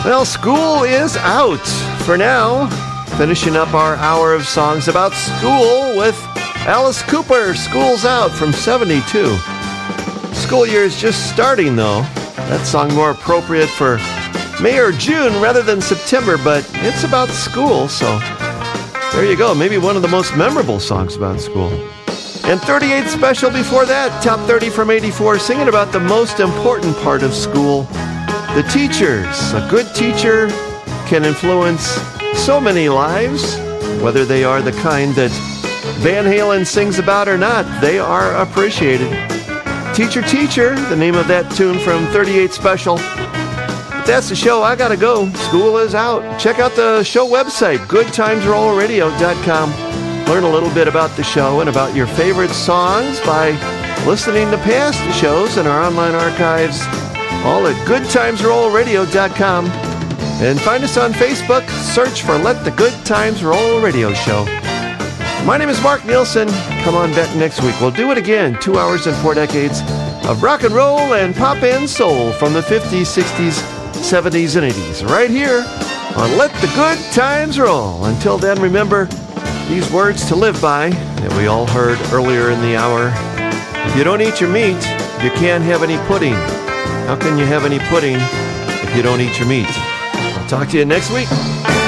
Well, school is out for now. Finishing up our hour of songs about school with Alice Cooper, School's Out from 72. School year is just starting, though. That song more appropriate for May or June rather than September, but it's about school, so there you go. Maybe one of the most memorable songs about school. And 38 special before that, top 30 from 84, singing about the most important part of school, the teachers. A good teacher can influence so many lives, whether they are the kind that Van Halen sings about or not, they are appreciated. Teacher, Teacher, the name of that tune from 38 special. But that's the show. I gotta go. School is out. Check out the show website, goodtimesrollradio.com. Learn a little bit about the show and about your favorite songs by listening to past shows in our online archives, all at goodtimesrollradio.com. And find us on Facebook. Search for Let the Good Times Roll Radio Show. My name is Mark Nielsen. Come on back next week. We'll do it again. 2 hours and 4 decades of rock and roll and pop and soul from the 50s, 60s, 70s, and 80s. Right here on Let the Good Times Roll. Until then, remember these words to live by that we all heard earlier in the hour. If you don't eat your meat, you can't have any pudding. How can you have any pudding if you don't eat your meat? I'll talk to you next week.